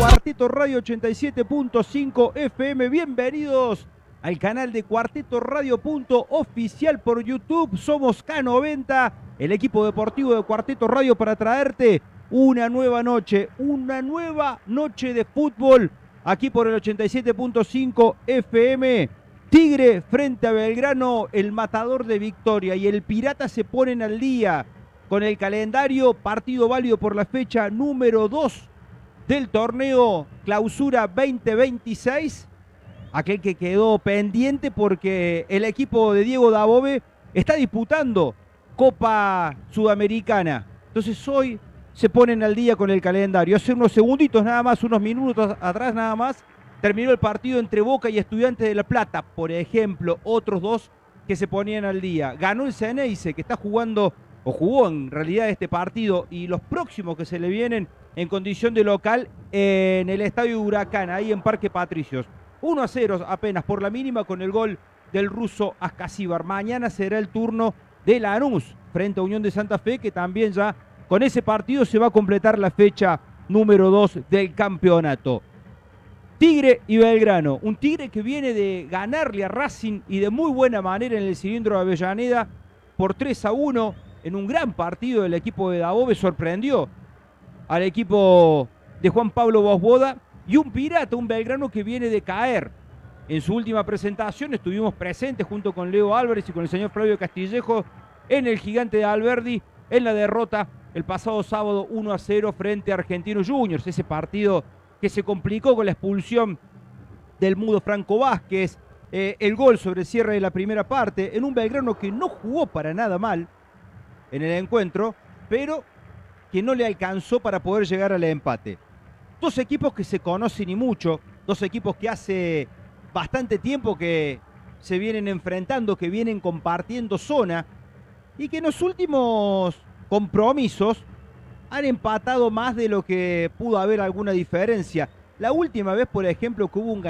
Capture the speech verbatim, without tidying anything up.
Cuarteto Radio ochenta y siete punto cinco F M. Bienvenidos al canal de Cuarteto Radio punto oficial por YouTube. Somos K noventa, el equipo deportivo de Cuarteto Radio, para traerte una nueva noche, una nueva noche de fútbol aquí por el ochenta y siete punto cinco F M. Tigre frente a Belgrano, el matador de Victoria y el Pirata se ponen al día con el calendario. Partido válido por la fecha número dos del torneo Clausura veinte veintiséis, aquel que quedó pendiente porque el equipo de Diego Dabove está disputando Copa Sudamericana. Entonces hoy se ponen al día con el calendario. Hace unos segunditos nada más, unos minutos atrás nada más, terminó el partido entre Boca y Estudiantes de La Plata, por ejemplo, otros dos que se ponían al día. Ganó el Ceneice, que está jugando, o jugó en realidad este partido, y los próximos que se le vienen en condición de local en el Estadio Huracán, ahí en Parque Patricios. uno a cero apenas por la mínima con el gol del ruso Ascasíbar. Mañana será el turno de Lanús frente a Unión de Santa Fe, que también ya con ese partido se va a completar la fecha número dos del campeonato. Tigre y Belgrano, un Tigre que viene de ganarle a Racing y de muy buena manera en el cilindro de Avellaneda por tres a uno, en un gran partido del equipo de Dabove. Sorprendió al equipo de Juan Pablo Bosboda, y un Pirata, un Belgrano que viene de caer. En su última presentación estuvimos presentes junto con Leo Álvarez y con el señor Flavio Castillejo en el Gigante de Alberdi en la derrota el pasado sábado uno a cero frente a Argentinos Juniors, ese partido que se complicó con la expulsión del mudo Franco Vázquez, eh, el gol sobre el cierre de la primera parte, en un Belgrano que no jugó para nada mal en el encuentro, pero que no le alcanzó para poder llegar al empate. Dos equipos que se conocen y mucho, dos equipos que hace bastante tiempo que se vienen enfrentando, que vienen compartiendo zona y que en los últimos compromisos han empatado más de lo que pudo haber alguna diferencia. La última vez, por ejemplo, que hubo un